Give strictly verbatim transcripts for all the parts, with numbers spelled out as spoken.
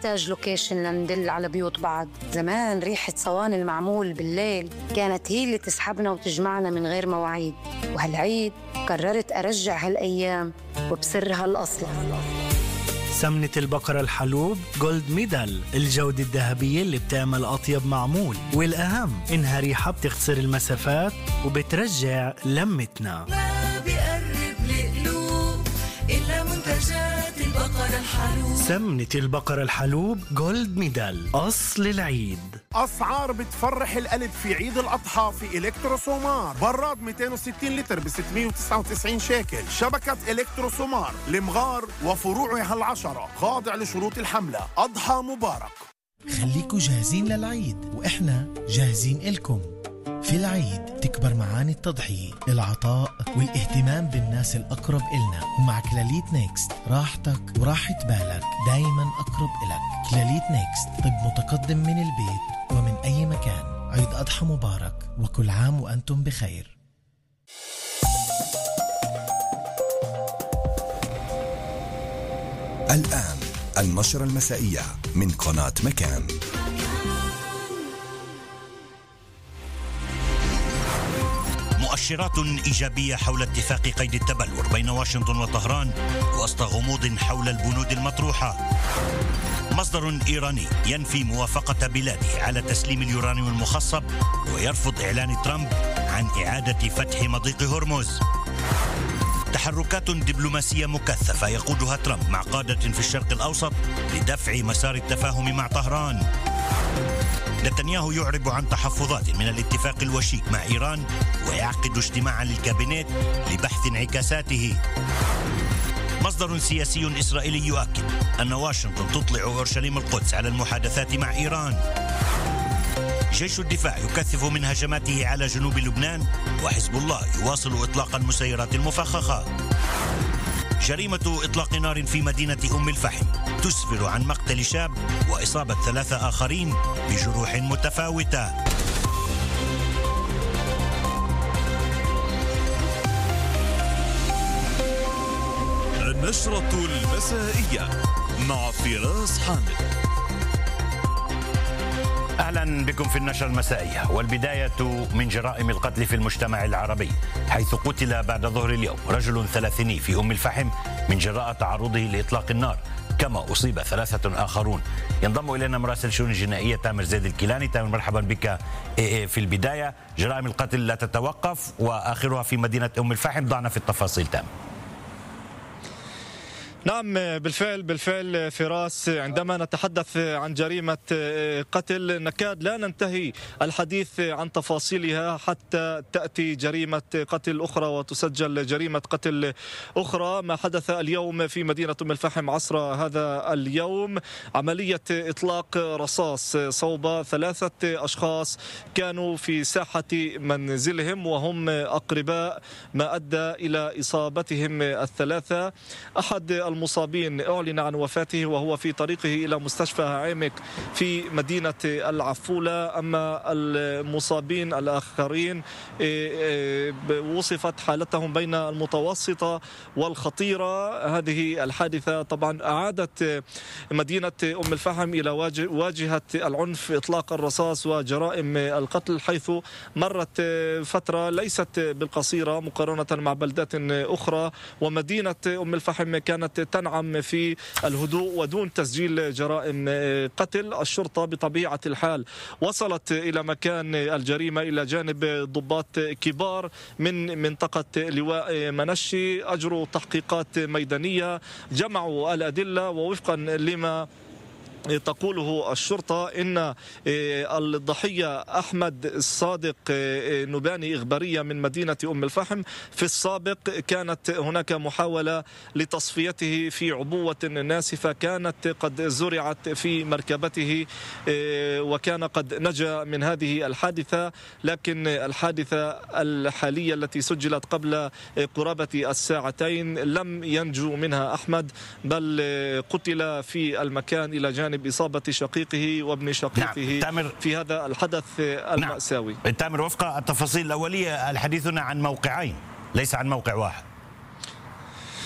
نحتاج لوكيشن لندل على بيوت بعض. زمان ريحة صواني المعمول بالليل كانت هي اللي تسحبنا وتجمعنا من غير مواعيد، وهالعيد قررت أرجع هالأيام وبسرها الأصل. سمنة البقرة الحلوب جولد ميدال، الجودة الذهبية اللي بتعمل أطيب معمول، والأهم إنها ريحة بتختصر المسافات وبترجع لمتنا. ما بيقرب لقلوب إلا منتجات البقرة الحلوب. سمنة البقرة الحلوب جولد ميدال، أصل العيد. أسعار بتفرح القلب في عيد الأضحى في إلكترو سومار. براد مئتين وستين لتر ب ستمئة وتسعة وتسعين شيكل. شبكة إلكترو سومار لمغار وفروعها العشرة، خاضع لشروط الحملة. أضحى مبارك. خليكوا جاهزين للعيد وإحنا جاهزين إلكم. في العيد تكبر معاني التضحية، العطاء والاهتمام بالناس الأقرب إلنا. ومع كلاليت نيكست راحتك وراحة بالك دايما أقرب إلك. كلاليت نيكست، طب متقدم من البيت ومن أي مكان. عيد أضحى مبارك وكل عام وأنتم بخير. الآن النشرة المسائية من قناة مكان. مؤشرات إيجابية حول اتفاق قيد التبلور بين واشنطن وطهران وسط غموض حول البنود المطروحة. مصدر إيراني ينفي موافقة بلاده على تسليم اليورانيوم المخصب ويرفض إعلان ترامب عن إعادة فتح مضيق هرمز. تحركات دبلوماسية مكثفة يقودها ترامب مع قادة في الشرق الأوسط لدفع مسار التفاهم مع طهران. نتنياهو يعرب عن تحفظات من الاتفاق الوشيك مع إيران ويعقد اجتماعا للكابينت لبحث انعكاساته. مصدر سياسي إسرائيلي يؤكد أن واشنطن تطلع أورشليم القدس على المحادثات مع إيران. جيش الدفاع يكثف من هجماته على جنوب لبنان، وحزب الله يواصل إطلاق المسيرات المفخخة. جريمة إطلاق نار في مدينة أم الفحم تسفر عن مقتل شاب وإصابة ثلاثة آخرين بجروح متفاوتة. النشرة المسائية مع فراس حامد. أهلا بكم في النشرة المسائية، والبداية من جرائم القتل في المجتمع العربي، حيث قتل بعد ظهر اليوم رجل ثلاثيني في أم الفحم من جراء تعرضه لإطلاق النار، كما أصيب ثلاثة آخرون. ينضم إلينا مراسل شؤون الجنائية تامر زيد الكيلاني. تامر، مرحبا بك. في البداية، جرائم القتل لا تتوقف وآخرها في مدينة أم الفحم، ضعنا في التفاصيل. تامر. نعم بالفعل بالفعل فراس، عندما نتحدث عن جريمة قتل نكاد لا ننتهي الحديث عن تفاصيلها حتى تأتي جريمة قتل أخرى وتسجل جريمة قتل أخرى. ما حدث اليوم في مدينة أم الفحم عصر هذا اليوم عملية إطلاق رصاص صوب ثلاثة أشخاص كانوا في ساحة منزلهم وهم أقرباء، ما أدى إلى إصابتهم الثلاثة. أحد المصابين أعلن عن وفاته وهو في طريقه إلى مستشفى عامك في مدينة العفولة. أما المصابين الآخرين وصفت حالتهم بين المتوسطة والخطيرة. هذه الحادثة طبعا أعادت مدينة أم الفحم إلى واجهة العنف، إطلاق الرصاص وجرائم القتل، حيث مرت فترة ليست بالقصيرة مقارنة مع بلدات أخرى، ومدينة أم الفحم كانت تنعم في الهدوء ودون تسجيل جرائم قتل. الشرطة بطبيعة الحال وصلت إلى مكان الجريمة إلى جانب ضباط كبار من منطقة لواء منشي، أجروا تحقيقات ميدانية، جمعوا الأدلة، ووفقا لما تقوله الشرطة إن الضحية أحمد الصادق نباني إخبارية من مدينة أم الفحم في السابق كانت هناك محاولة لتصفيته في عبوة ناسفة كانت قد زرعت في مركبته، وكان قد نجا من هذه الحادثة. لكن الحادثة الحالية التي سجلت قبل قرابة الساعتين لم ينجو منها أحمد، بل قتل في المكان إلى جانب بإصابة شقيقه وابن شقيقه. نعم. في هذا الحدث المأساوي. نعم. تامر، وفق التفاصيل الأولية الحديث عن موقعين ليس عن موقع واحد.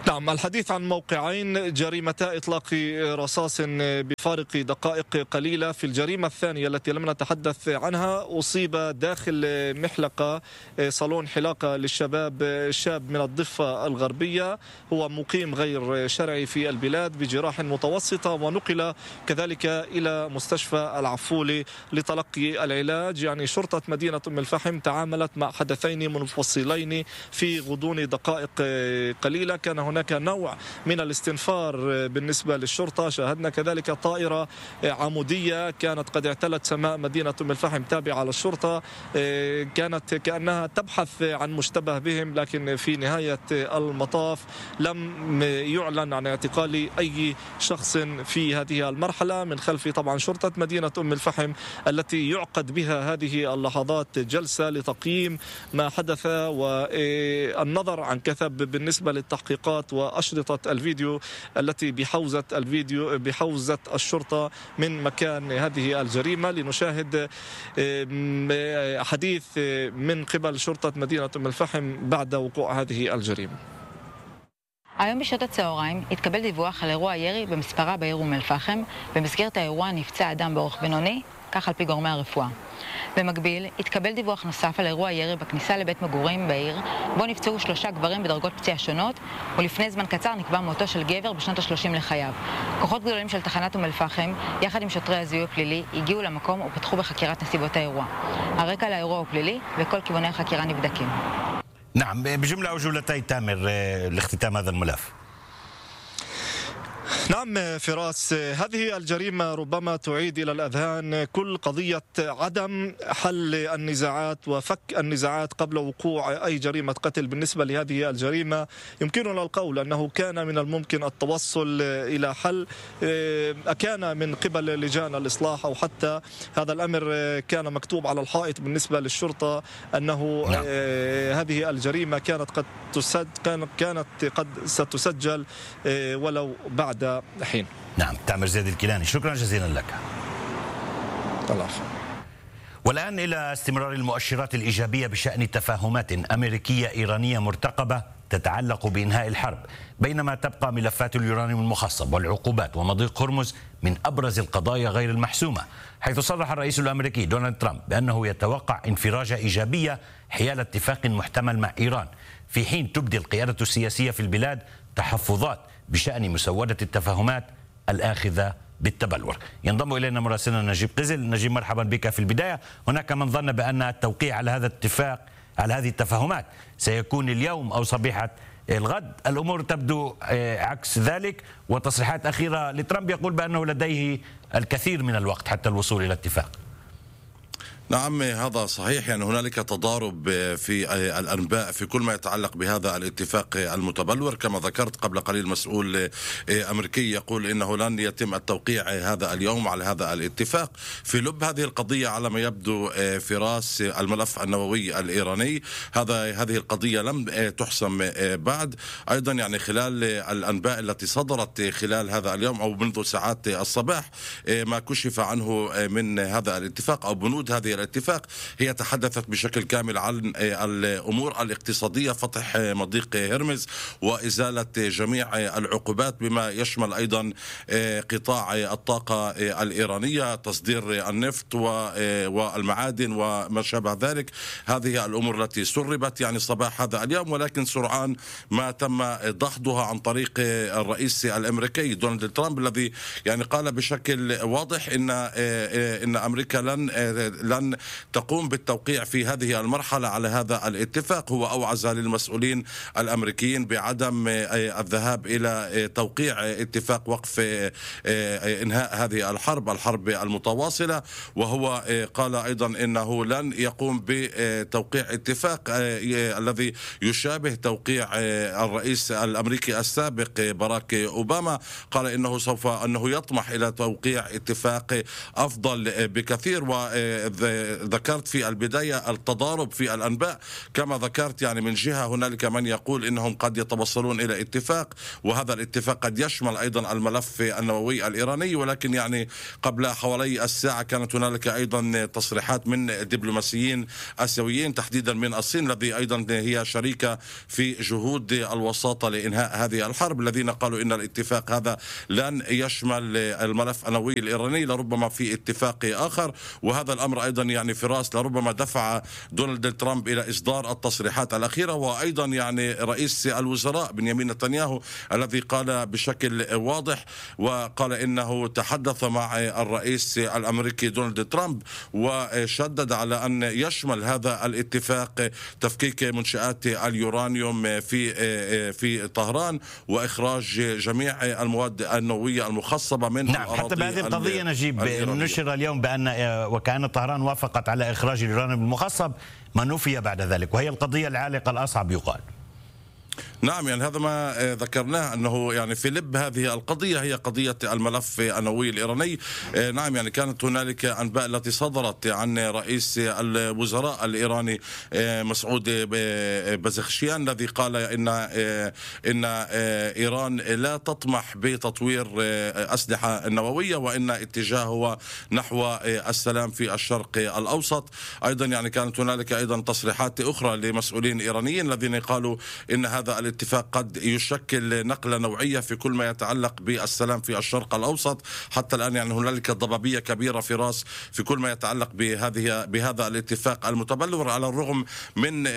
نعم، الحديث عن موقعين جريمتا إطلاق رصاص بفارق دقائق قليلة. في الجريمة الثانية التي لم نتحدث عنها أصيب داخل محلقة صالون حلاقة للشباب شاب من الضفة الغربية، هو مقيم غير شرعي في البلاد بجراح متوسطة، ونقل كذلك إلى مستشفى العفولي لتلقي العلاج. يعني شرطة مدينة أم الفحم تعاملت مع حدثين منفصلين في غضون دقائق قليلة. كان هناك نوع من الاستنفار بالنسبة للشرطة، شاهدنا كذلك طائرة عمودية كانت قد اعتلت سماء مدينة أم الفحم تابعة للشرطة، كانت كأنها تبحث عن مشتبه بهم، لكن في نهاية المطاف لم يعلن عن اعتقال أي شخص في هذه المرحلة. من خلف طبعا شرطة مدينة أم الفحم التي يعقد بها هذه اللحظات جلسة لتقييم ما حدث والنظر عن كثب بالنسبة للتحقيقات وأشرطة الفيديو التي بحوزة الفيديو بحوزة الشرطة من مكان هذه الجريمة، لنشاهد حديث من قبل شرطة مدينة أم الفحم بعد وقوع هذه الجريمة. היום בשעות הצהריים התקבל דיווח על אירוע ירי במספרה בעיר אום אל-פחם. במסגרת האירוע נפצע אדם באורח בינוני, כך על פי גורמי הרפואה. במקביל התקבל דיווח נוסף על אירוע ירי בכניסה לבית מגורים בעיר, בו נפצעו שלושה גברים בדרגות פציעה שונות, ולפני זמן קצר נקבע מותו של גבר בשנות ה-שלושים לחייו. כוחות גדולים של תחנת אום אל-פחם, יחד עם שוטרי הזיהוי הפלילי, הגיעו למקום ופתחו בחקירת נסיבות האירוע. הרקע לאירוע הוא פלילי, וכל כיווני החקירה נבדקים. نعم، بجملة أو جملتين تامر لاختتام هذا الملف. نعم فراس، هذه الجريمة ربما تعيد إلى الأذهان كل قضية عدم حل النزاعات وفك النزاعات قبل وقوع أي جريمة قتل. بالنسبة لهذه الجريمة يمكننا القول أنه كان من الممكن التوصل إلى حل، كان من قبل لجان الإصلاح أو حتى هذا الأمر كان مكتوب على الحائط بالنسبة للشرطة أنه نعم. هذه الجريمة كانت قد تسد كانت قد ستسجل ولو بعد حين. نعم، تامر زيد الكيلاني، شكرا جزيلا لك. الله. والآن إلى استمرار المؤشرات الإيجابية بشأن تفاهمات أمريكية إيرانية مرتقبة تتعلق بإنهاء الحرب، بينما تبقى ملفات اليورانيوم المخصب والعقوبات ومضيق هرمز من أبرز القضايا غير المحسومة، حيث صرح الرئيس الأمريكي دونالد ترامب بأنه يتوقع انفراجة إيجابية حيال اتفاق محتمل مع إيران، في حين تبدي القيادة السياسية في البلاد تحفظات بشأن مسودة التفاهمات الآخذة بالتبلور. ينضم إلينا مراسلنا نجيب قزل. نجيب، مرحبا بك. في البداية هناك من ظن بأن التوقيع على هذا الاتفاق على هذه التفاهمات سيكون اليوم أو صبيحة الغد، الأمور تبدو عكس ذلك، وتصريحات أخيرة لترامب يقول بأنه لديه الكثير من الوقت حتى الوصول إلى اتفاق. نعم، هذا صحيح. يعني هنالك تضارب في الأنباء في كل ما يتعلق بهذا الاتفاق المتبلور. كما ذكرت قبل قليل مسؤول أمريكي يقول إنه لن يتم التوقيع هذا اليوم على هذا الاتفاق. في لب هذه القضية على ما يبدو فراس الملف النووي الإيراني، هذا هذه القضية لم تحسم بعد. أيضا يعني خلال الأنباء التي صدرت خلال هذا اليوم أو منذ ساعات الصباح ما كشف عنه من هذا الاتفاق أو بنود هذه الاتفاق هي تحدثت بشكل كامل عن الأمور الاقتصادية، فتح مضيق هرمز وإزالة جميع العقوبات بما يشمل أيضا قطاع الطاقة الإيرانية، تصدير النفط والمعادن وما شابه ذلك. هذه الأمور التي سربت يعني صباح هذا اليوم، ولكن سرعان ما تم دحضها عن طريق الرئيس الأمريكي دونالد ترامب الذي يعني قال بشكل واضح إن إن أمريكا لن لن تقوم بالتوقيع في هذه المرحلة على هذا الاتفاق. هو أوعز للمسؤولين الأمريكيين بعدم الذهاب إلى توقيع اتفاق وقف إنهاء هذه الحرب الحرب المتواصلة، وهو قال أيضا إنه لن يقوم بتوقيع اتفاق الذي يشابه توقيع الرئيس الأمريكي السابق باراك أوباما. قال إنه سوف أنه يطمح إلى توقيع اتفاق أفضل بكثير، و ذكرت في البداية التضارب في الأنباء كما ذكرت، يعني من جهة هنالك من يقول إنهم قد يتوصلون إلى اتفاق، وهذا الاتفاق قد يشمل أيضا الملف النووي الإيراني، ولكن يعني قبل حوالي الساعة كانت هنالك أيضا تصريحات من دبلوماسيين آسيويين تحديدا من الصين الذي أيضا هي شريكة في جهود الوساطة لإنهاء هذه الحرب، الذين قالوا إن الاتفاق هذا لن يشمل الملف النووي الإيراني، لربما في اتفاق آخر. وهذا الأمر أيضا يعني فراس لربما دفع دونالد ترامب إلى إصدار التصريحات الأخيرة. وأيضا يعني رئيس الوزراء بنيامين نتنياهو الذي قال بشكل واضح وقال إنه تحدث مع الرئيس الأمريكي دونالد ترامب وشدد على أن يشمل هذا الاتفاق تفكيك منشآت اليورانيوم في في طهران وإخراج جميع المواد النووية المخصبة من نعم. حتى بهذه القضية نجيب نشر اليوم بأن وكأن طهران وافقت على إخراج اليورانيوم المخصب، ما نفي بعد ذلك، وهي القضية العالقة الأصعب يقال. نعم، يعني هذا ما ذكرناه أنه يعني في لب هذه القضية هي قضية الملف النووي الإيراني. نعم، يعني كانت هنالك أنباء التي صدرت عن رئيس الوزراء الإيراني مسعود بزخشيان الذي قال إن إن إيران لا تطمح بتطوير أسلحة نووية وإن اتجاه هو نحو السلام في الشرق الأوسط. أيضا يعني كانت هنالك أيضا تصريحات أخرى لمسؤولين إيرانيين الذين قالوا إن هذا الاتفاق قد يشكل نقلة نوعية في كل ما يتعلق بالسلام في الشرق الأوسط. حتى الآن يعني هنالك ضبابية كبيرة في راس في كل ما يتعلق بهذه بهذا الاتفاق المتبلور، على الرغم من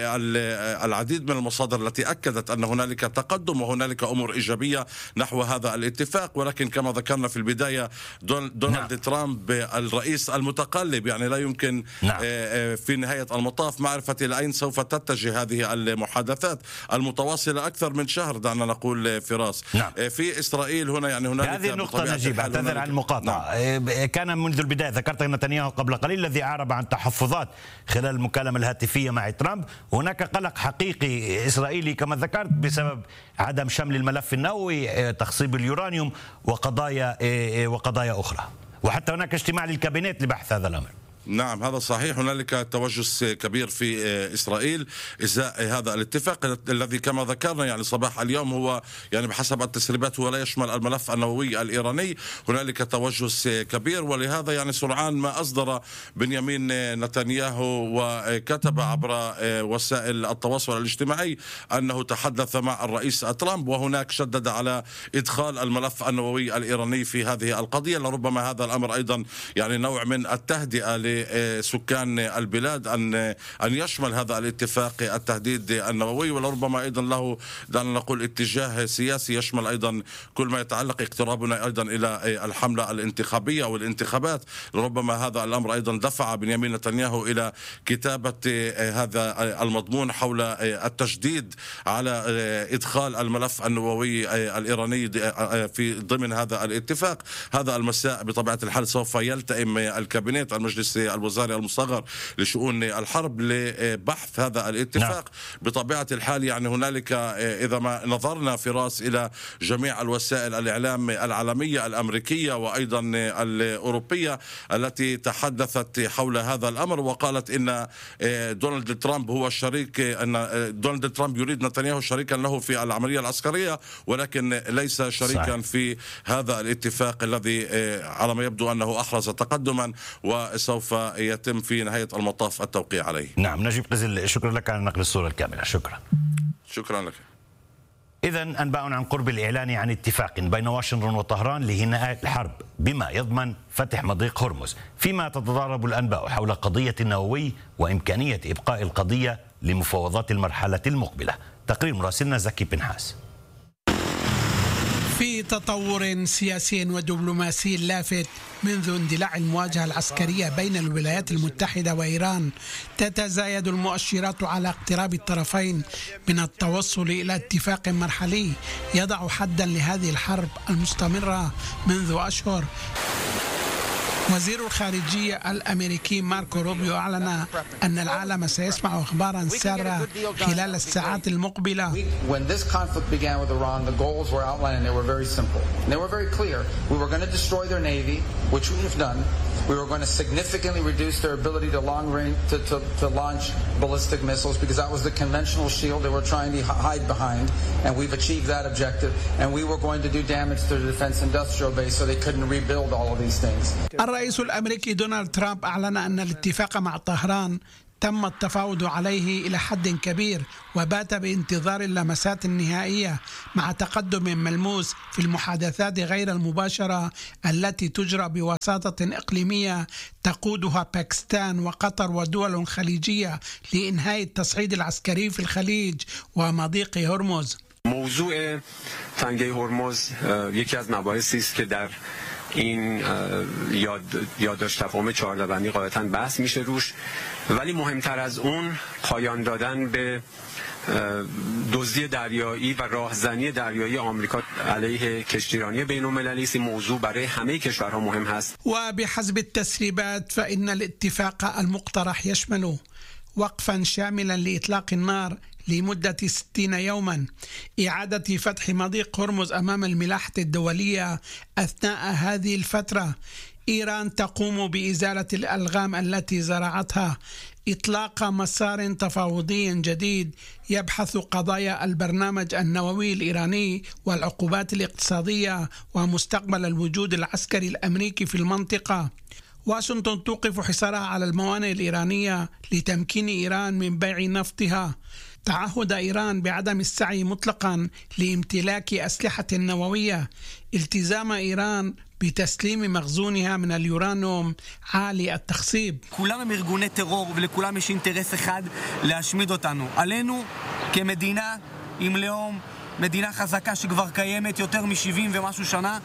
العديد من المصادر التي أكدت أن هنالك تقدم وهنالك أمور إيجابية نحو هذا الاتفاق. ولكن كما ذكرنا في البداية دونالد نعم. ترامب الرئيس المتقلب يعني لا يمكن نعم. في نهاية المطاف معرفة إلى أين سوف تتجه هذه المحادثات المتواصلة أكثر من شهر دعنا نقول فراس. نعم. في إسرائيل هنا يعني هنالك هذه النقطة نجيب أعتذر عن المقاطعة. نعم. كان منذ البداية ذكرت نتنياهو قبل قليل الذي أعرب عن تحفظات خلال المكالمة الهاتفية مع ترامب. هناك قلق حقيقي إسرائيلي كما ذكرت بسبب عدم شمل الملف النووي، تخصيب اليورانيوم وقضايا وقضايا أخرى، وحتى هناك اجتماع للكابينت لبحث هذا الأمر. نعم هذا صحيح، هنالك توجس كبير في إسرائيل إزاء هذا الاتفاق الذي كما ذكرنا يعني صباح اليوم هو يعني بحسب التسريبات هو لا يشمل الملف النووي الإيراني. هنالك توجس كبير، ولهذا يعني سرعان ما أصدر بنيامين نتنياهو وكتب عبر وسائل التواصل الاجتماعي أنه تحدث مع الرئيس ترامب، وهناك شدد على إدخال الملف النووي الإيراني في هذه القضية. لربما هذا الأمر أيضا يعني نوع من التهدئة سكان البلاد أن أن يشمل هذا الاتفاق التهديد النووي، ولربما أيضا له دعنا نقول اتجاه سياسي يشمل أيضا كل ما يتعلق اقترابنا أيضا إلى الحملة الانتخابية والانتخابات. لربما هذا الأمر أيضا دفع بنيامين نتنياهو إلى كتابة هذا المضمون حول التشديد على إدخال الملف النووي الإيراني في ضمن هذا الاتفاق. هذا المساء بطبيعة الحال سوف يلتئم الكابينت المجلس الوزاري المصغر لشؤون الحرب لبحث هذا الاتفاق. نعم. بطبيعة الحال يعني هنالك إذا ما نظرنا فراس إلى جميع الوسائل الإعلام العالمية الأمريكية وأيضا الأوروبية التي تحدثت حول هذا الأمر وقالت إن دونالد ترامب هو الشريك، أن دونالد ترامب يريد نتنياهو شريكا له في العملية العسكرية ولكن ليس شريكا صحيح. في هذا الاتفاق الذي على ما يبدو أنه أحرز تقدما وسوف يتم في نهاية المطاف التوقيع عليه. نعم نجيب قزل، شكرا لك على نقل الصورة الكاملة. شكرا. شكرا لك. إذن أنباء عن قرب الإعلان عن اتفاق بين واشنطن وطهران لإنهاء الحرب بما يضمن فتح مضيق هرمز، فيما تتضارب الأنباء حول قضية النووي وإمكانية إبقاء القضية لمفاوضات المرحلة المقبلة. تقرير مراسلنا زكي بنحاس. في تطور سياسي ودبلوماسي لافت منذ اندلاع المواجهة العسكرية بين الولايات المتحدة وإيران، تتزايد المؤشرات على اقتراب الطرفين من التوصل إلى اتفاق مرحلي يضع حدا لهذه الحرب المستمرة منذ أشهر. وزير الخارجية الأمريكي ماركو روبيو أعلن أن العالم سيسمع أخبارا سارة خلال الساعات المقبلة. When this conflict began with Iran, the goals were outlined and they were very simple. And they were very clear. We were going to destroy their navy. which we have done, we were going to significantly reduce their ability to long range to, to, to launch ballistic missiles, because that was the conventional shield they were trying to hide behind, and we've achieved that objective. And we were going to do damage to the defense industrial base so they couldn't rebuild all of these things. الرئيس الأمريكي دونالد ترامب أعلن أن الاتفاق مع طهران تم التفاوض عليه إلى حد كبير، وبات بانتظار اللمسات النهائية مع تقدم ملموس في المحادثات غير المباشرة التي تجرى بوساطة إقليمية تقودها باكستان وقطر ودول خليجية لإنهاء التصعيد العسكري في الخليج ومضيق هرمز. موضوع تنگه هرمز یکی از مباحثی است که در این یاد یادداشت تفاهم چهارده بندی غالباً بحث میشه روش، ولی مهمتر از اون پایان دادن به دزدی دریایی و راهزنی دریایی آمریکا علیه کشتیرانی بین‌المللی است. موضوع برای همه کشورها مهم هست. وبحسب التسريبات فإن الاتفاق المقترح يشمل وقفا شاملا لإطلاق النار لمدة ستين يوما، إعادة فتح مضيق هرمز أمام الملاحة الدولية أثناء هذه الفترة، إيران تقوم بإزالة الألغام التي زرعتها، إطلاق مسار تفاوضي جديد يبحث قضايا البرنامج النووي الإيراني والعقوبات الاقتصادية ومستقبل الوجود العسكري الأمريكي في المنطقة. واشنطن توقف حصارها على الموانئ الإيرانية لتمكين إيران من بيع نفطها. تعهد إيران بعدم السعي مطلقا لامتلاك أسلحة نووية. التزام إيران בתסלים מخزונها من اليورانيوم عالي التخصيب. כולם הם ארגוני טרור ולכולם יש אינטרס אחד להשמיד אותנו. עלינו כמדינה עם לאום, מדינה חזקה שכבר קיימת יותר מ-שבעים ומשהו שנה,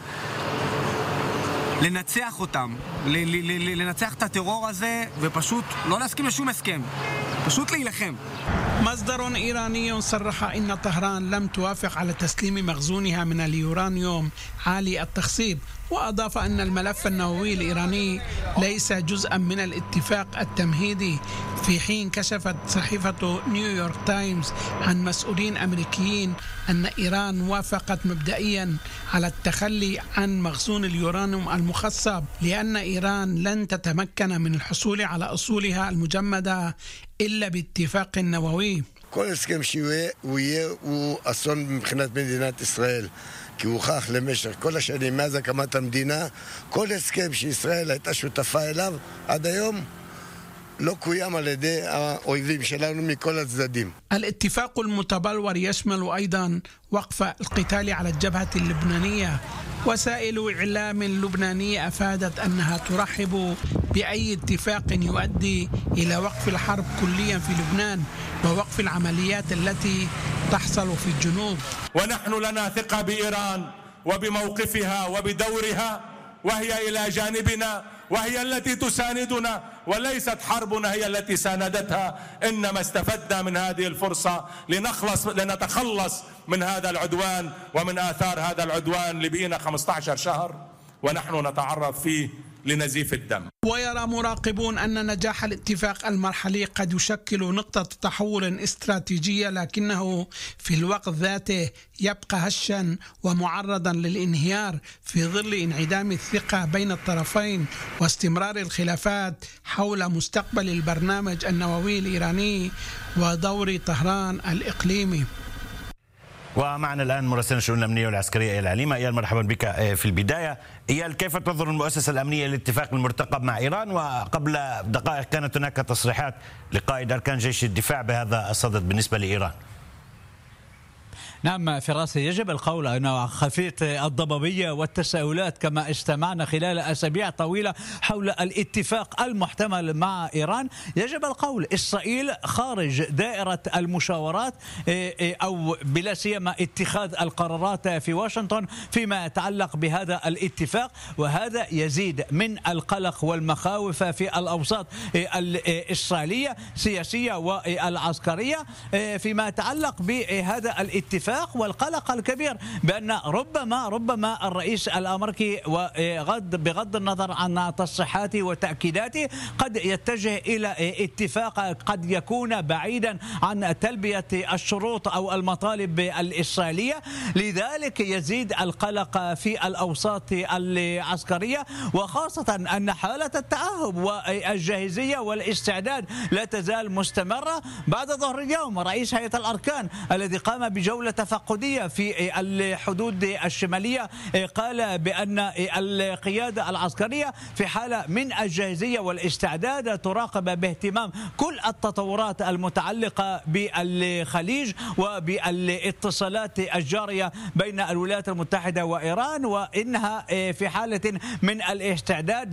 לנצח אותם, לנצח את הטרור הזה ופשוט לא להסכים לשום הסכם, פשוט להילחם. مصدر إيراني صرح إن طهران لم توافق على تسليم مخزونها من اليورانيوم عالي التخصيب، وأضاف أن الملف النووي الإيراني ليس جزءا من الاتفاق التمهيدي، في حين كشفت صحيفة نيويورك تايمز عن مسؤولين أمريكيين أن إيران وافقت مبدئيا على التخلي عن مخزون اليورانيوم المخصب، لأن إيران لن تتمكن من الحصول على أصولها المجمدة إلا باتفاق نووي. כל הסכם שיהיה, הוא יהיה, הוא אסון מבחינת מדינת ישראל, כי הוא הוכח למשך כל השנים מאז הקמת המדינה, כל הסכם שישראל הייתה שותפה אליו עד היום לא קוים על ידי האויבים שלנו מכל הצדדים. الاتفاق المتبلور يشمل أيضا وقف القتال على الجبهة اللبنانية. وسائل إعلام لبنانية أفادت أنها ترحب بأي اتفاق يؤدي إلى وقف الحرب كليا في لبنان ووقف العمليات التي تحصل في الجنوب. ونحن لنا ثقة بإيران وبموقفها وبدورها، وهي إلى جانبنا وهي التي تساندنا، وليست حربنا هي التي ساندتها، إنما استفدنا من هذه الفرصة لنخلص لنتخلص من هذا العدوان ومن آثار هذا العدوان اللي بقينا خمسة عشر شهر ونحن نتعرض فيه لنزيف الدم. ويرى مراقبون أن نجاح الاتفاق المرحلي قد يشكل نقطة تحول استراتيجية، لكنه في الوقت ذاته يبقى هشا ومعرضا للانهيار في ظل انعدام الثقة بين الطرفين واستمرار الخلافات حول مستقبل البرنامج النووي الإيراني ودور طهران الإقليمي. ومعنا الآن مراسلنا الشؤون الأمنية والعسكرية إيال عليمة. إيال مرحبا بك في البداية. إيال، كيف تنظر المؤسسة الأمنية للاتفاق المرتقب مع إيران؟ وقبل دقائق كانت هناك تصريحات لقائد أركان جيش الدفاع بهذا الصدد بالنسبة لإيران. نعم فراس، يجب القول أن خفيت الضبابية والتساؤلات كما استمعنا خلال أسابيع طويلة حول الاتفاق المحتمل مع إيران، يجب القول إسرائيل خارج دائرة المشاورات أو بلا سيما اتخاذ القرارات في واشنطن فيما يتعلق بهذا الاتفاق، وهذا يزيد من القلق والمخاوف في الأوساط الإسرائيلية السياسية والعسكرية فيما يتعلق بهذا الاتفاق. الاتفاق والقلق الكبير بأن ربما ربما الرئيس الأمريكي وغض بغض النظر عن تصريحاته وتأكيداته قد يتجه إلى اتفاق قد يكون بعيدا عن تلبية الشروط أو المطالب الإسرائيلية. لذلك يزيد القلق في الأوساط العسكرية، وخاصة أن حالة التأهب والجاهزية والاستعداد لا تزال مستمرة. بعد ظهر اليوم رئيس هيئة الأركان الذي قام بجولة تفقدية في الحدود الشمالية قال بأن القيادة العسكرية في حالة من الجاهزية والاستعداد، تراقب باهتمام كل التطورات المتعلقة بالخليج وبالاتصالات الجارية بين الولايات المتحدة وإيران، وإنها في حالة من الاستعداد